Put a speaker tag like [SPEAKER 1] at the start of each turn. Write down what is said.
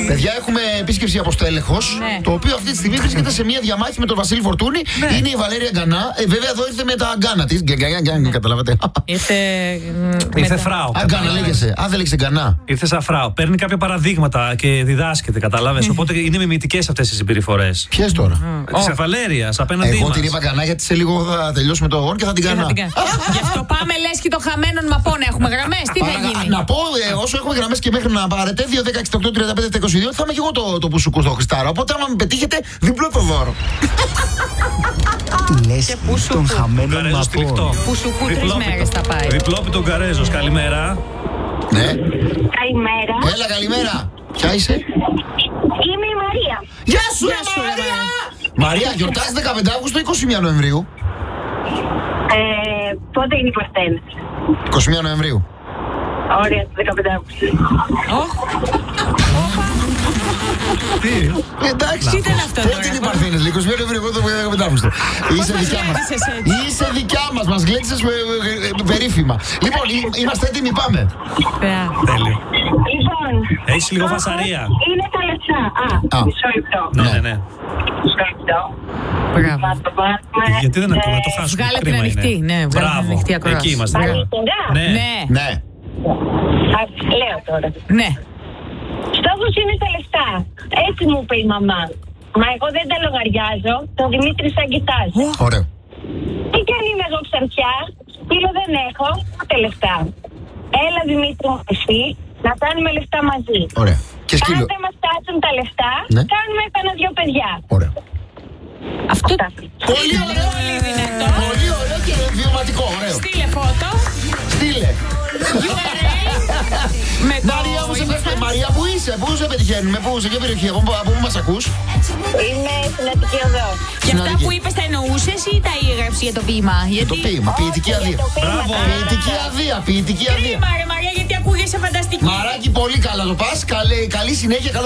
[SPEAKER 1] Παιδιά, έχουμε επίσκεψη από στέλεχος, το οποίο αυτή τη στιγμή βρίσκεται σε μια διαμάχη με τον Βασίλη Φορτούνη. Είναι η Βαλέρια Γκανά. Βέβαια, εδώ ήρθε με τα γκάνα της. Καταλάβατε.
[SPEAKER 2] Ήρθε φράου.
[SPEAKER 1] Γκάνα λέγεσαι. Δεν λέγεσαι Γκανά.
[SPEAKER 2] Ήρθε σαν φράου. Παίρνει κάποια παραδείγματα και διδάσκεται, καταλάβες. Οπότε είναι μιμητικές αυτές οι συμπεριφορές.
[SPEAKER 1] Ποιες τώρα?
[SPEAKER 2] Της Βαλέριας απέναντί μας.
[SPEAKER 1] Εγώ την είπα Γκανά γιατί σε λίγο θα τελειώσουμε το αγώνα και θα την Γκανά.
[SPEAKER 3] Γι' αυτό πάμε λες και το χαμένον μαπών. Έχουμε γραμμές. Τι θα γίνει?
[SPEAKER 1] Να πω, όσο έχουμε γραμμές και μέχρι να πάρετε, 2-10-68-35-22, θα είμαι και εγώ το πουσουκού στο Χριστάρα. Οπότε, άμα με πετύχετε, διπλό το δώρο.
[SPEAKER 4] Λες τον χαμένο μαπών.
[SPEAKER 3] Πουσουκού 3 μέρες θα πάει.
[SPEAKER 2] Διπλόπιτο Γκαρέζος, καλημέρα.
[SPEAKER 1] Ναι.
[SPEAKER 5] Καλημέρα.
[SPEAKER 1] Έλα, καλημέρα. Ποια είσαι?
[SPEAKER 5] Είμαι η Μαρία.
[SPEAKER 1] Γεια σου, Μαρία! Μαρία, γιορτάζει 15 Αύγουστο ή 21 Νοεμβρίου?
[SPEAKER 5] Πότε είναι η Παρθένες?
[SPEAKER 1] 21 Νοεμβρίου.
[SPEAKER 5] Ωραία, 15 Αύγουστο.
[SPEAKER 2] Τι?
[SPEAKER 1] Εντάξει.
[SPEAKER 3] Τι ήταν αυτό
[SPEAKER 1] Πότε είναι οι Παρθένες, 21 Νοεμβρίου, εγώ το 15 Αύγουστο. Είσαι δικιά μας. Είσαι δικιά μας, μας γλέντισες περίφημα. Λοιπόν, είμαστε έτοιμοι, πάμε.
[SPEAKER 2] Τέλειο.
[SPEAKER 5] Λοιπόν.
[SPEAKER 2] Έχεις λίγο φασαρία.
[SPEAKER 5] Είναι τα λεφτά. Μισό λεπτό.
[SPEAKER 2] Ναι.
[SPEAKER 5] Μισό λεπτό.
[SPEAKER 2] Γιατί δεν ακούμε, το χάσουμε.
[SPEAKER 3] Βγάλε την ανοιχτή, ναι, βγάλε την ανοιχτή ακρόαση.
[SPEAKER 2] Εκεί είμαστε.
[SPEAKER 3] Ναι.
[SPEAKER 5] Λέω τώρα.
[SPEAKER 3] Ναι.
[SPEAKER 5] Στόχος είναι τα λεφτά. Έτσι μου είπε η μαμά. Μα εγώ δεν τα λογαριάζω. Το Δημήτρη σαν κοιτάζει.
[SPEAKER 1] Ωραίο.
[SPEAKER 5] Τι κι αν είμαι εγώ ξανθιά, σκύλο δεν έχω, ούτε λεφτά. Έλα Δημήτρη μου εσύ, να κάνουμε λεφτά μαζί.
[SPEAKER 1] Ωραία. Και σκύλο.
[SPEAKER 5] Αν δεν μας φτάσουν τα λεφτά, κάνουμε κανένα 2 παιδιά.
[SPEAKER 1] Ωραία.
[SPEAKER 3] Αυτό.
[SPEAKER 1] Πολύ ωραίο. Πολύ ωραίο και βιωματικό. Ωραίο.
[SPEAKER 3] Στείλε φώτο.
[SPEAKER 1] Στείλε. Μαρία μου, σε ευχαριστώ. Μαρία, πού σε πετυχαίνουμε, σε ποια περιοχή, από πού μας ακούς?
[SPEAKER 5] Είμαι στην Αττική Οδό.
[SPEAKER 3] Και αυτά που είπες τα εννοούσες ή τα έγραψες για το ποίημα?
[SPEAKER 1] Το ποίημα, ποιητική αδεία.
[SPEAKER 2] Μπράβο.
[SPEAKER 1] Ποιητική αδεία.
[SPEAKER 3] Κρίμα ρε Μαρία, γιατί ακούγεσαι φανταστική.
[SPEAKER 1] Μαράκι, πολύ καλά το πας. Καλή συνέχεια.